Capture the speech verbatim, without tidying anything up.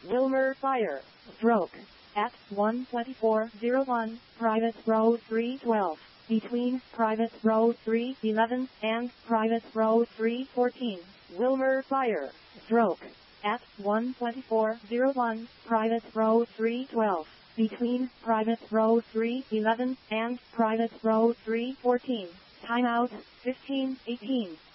Wilmer Fire. Stroke. At one twenty-four oh one, Private Road three twelve, between Private Road three eleven and Private Road three fourteen. Wilmer Fire. Stroke. At one twenty-four oh one, Private Road three twelve, between Private Road three eleven and Private Road three fourteen. Timeout, fifteen eighteen.